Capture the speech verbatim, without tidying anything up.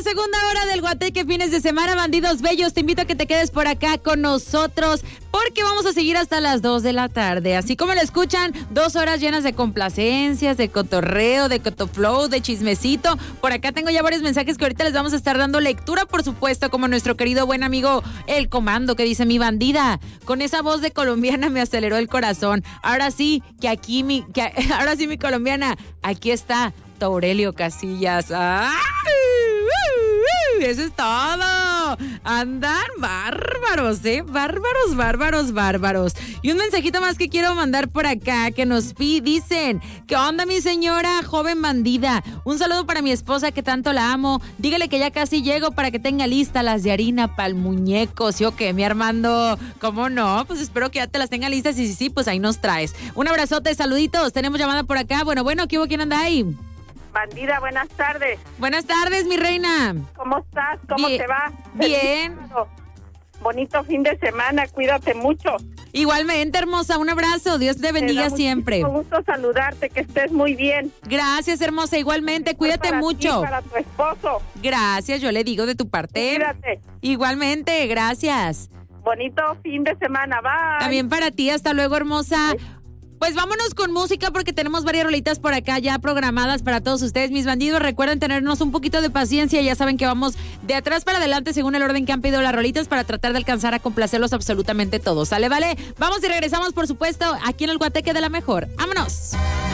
segunda hora del Guateque Fines de Semana, bandidos bellos. Te invito a que te quedes por acá con nosotros porque vamos a seguir hasta las dos de la tarde. Así como lo escuchan, dos horas llenas de complacencias, de cotorreo, de cotoflow, de chismecito. Por acá tengo ya varios mensajes que ahorita les vamos a estar dando lectura, por supuesto, como nuestro querido buen amigo El Comando, que dice: mi bandida, con esa voz de colombiana me aceleró el corazón. Ahora sí, que aquí mi, que, ahora sí mi colombiana, aquí está Aurelio Casillas. ¡Ay! Eso es todo. Andan bárbaros, ¿eh? Bárbaros, bárbaros, bárbaros. Y un mensajito más que quiero mandar por acá, que nos piden, dicen: ¿qué onda, mi señora joven bandida? Un saludo para mi esposa que tanto la amo. Dígale que ya casi llego para que tenga lista las de harina para el muñeco. ¿Sí o qué, mi Armando? ¿Cómo no? Pues espero que ya te las tenga listas y si sí, pues ahí nos traes. Un abrazote, saluditos. Tenemos llamada por acá. Bueno, bueno, ¿qué hubo? ¿Quién anda ahí? Bandida, buenas tardes. Buenas tardes, mi reina. ¿Cómo estás? ¿Cómo Bien, te va? Bien. Bonito fin de semana, cuídate mucho. Igualmente, hermosa, un abrazo. Dios te bendiga Me da siempre. muchísimo gusto saludarte, que estés muy bien. Gracias, hermosa, igualmente, cuídate para mucho. Ti, para tu esposo. Gracias, yo le digo de tu parte. Cuídate. Igualmente, gracias. Bonito fin de semana, bye. También para ti, hasta luego, hermosa. Bye. Pues vámonos con música porque tenemos varias rolitas por acá ya programadas para todos ustedes, mis bandidos. Recuerden tenernos un poquito de paciencia, ya saben que vamos de atrás para adelante según el orden que han pedido las rolitas para tratar de alcanzar a complacerlos absolutamente todos. ¿Sale, vale? Vamos y regresamos, por supuesto, aquí en el Guateque de la Mejor. ¡Vámonos!